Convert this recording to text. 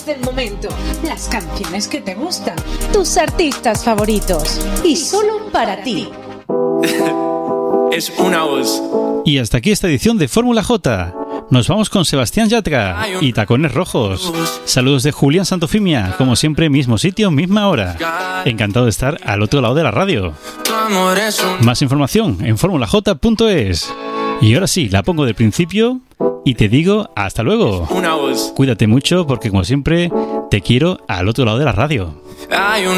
del momento, las canciones que te gustan, tus artistas favoritos y solo para ti. Es una voz. Y hasta aquí esta edición de Fórmula J. Nos vamos con Sebastián Yatra y Tacones Rojos. Saludos de Julián Santofimia, como siempre, mismo sitio, misma hora. Encantado de estar al otro lado de la radio. Más información en formulaj.es. Y ahora sí, la pongo del principio y te digo hasta luego. Cuídate mucho porque, como siempre, te quiero al otro lado de la radio.